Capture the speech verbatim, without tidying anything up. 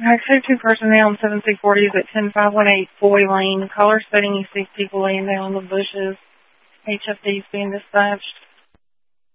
Active two personnel on seven C forty is at ten five one eight Foy Lane. Caller stating he sees people laying down in the bushes. H F D is being dispatched.